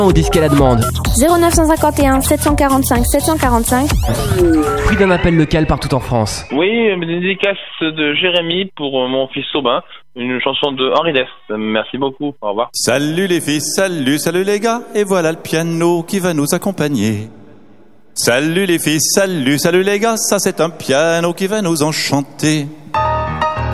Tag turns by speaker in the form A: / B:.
A: Au disque à la demande.
B: 0951 745 745.
A: Prix d'un appel local partout en France.
C: Oui, une dédicace de Jérémy pour mon fils Aubin, une chanson de Henri Dess. Merci beaucoup, au revoir.
D: Salut les filles, salut les gars, et voilà le piano qui va nous accompagner. Salut les filles, salut les gars, ça c'est un piano qui va nous enchanter.